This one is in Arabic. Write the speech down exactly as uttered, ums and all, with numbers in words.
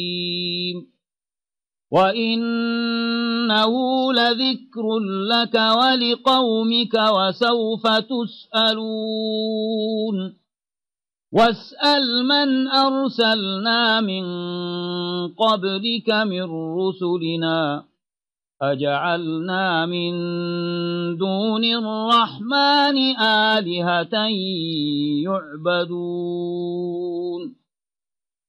وإنه لذكر لك ولقومك وسوف تسألون واسأل من أرسلنا من قبلك من رسلنا أجعلنا من دون الرحمن آلهة يعبدون